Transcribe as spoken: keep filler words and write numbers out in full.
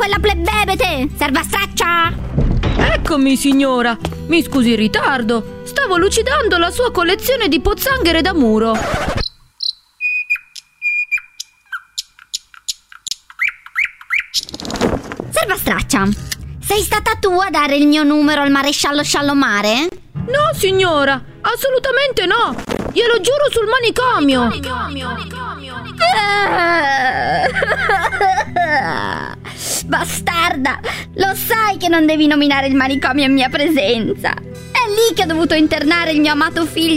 quella plebebe te, servastraccia! Eccomi, signora. Mi scusi il ritardo. Stavo lucidando la sua collezione di pozzanghere da muro. Servastraccia, sei stata tu a dare il mio numero al maresciallo Sciallomare? No, signora, assolutamente no. Glielo giuro sul manicomio. Bastarda, lo sai che non devi nominare il manicomio in mia presenza. È lì che ho dovuto internare il mio amato figlio